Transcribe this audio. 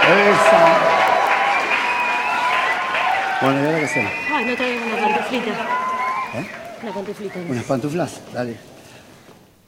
Esa. Bueno, ¿y ahora qué hacemos? Ay, no traigo una pantuflita. ¿Eh? Una pantuflita. Unas pantuflas, dale.